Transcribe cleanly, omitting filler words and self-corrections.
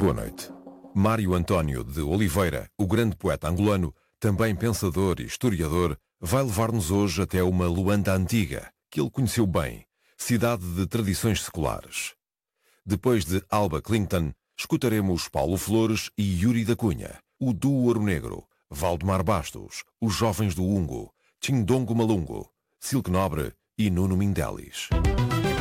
Boa noite. Mário António de Oliveira, o grande poeta angolano, também pensador e historiador, vai levar-nos hoje até uma Luanda antiga, que ele conheceu bem, cidade de tradições seculares. Depois de Alba Clinton, escutaremos Paulo Flores e Yuri da Cunha, o Duo Ouro Negro, Valdemar Bastos, os Jovens do Ungo, Tchindongo Malungo, Silk Nobre e Nuno Mindelis.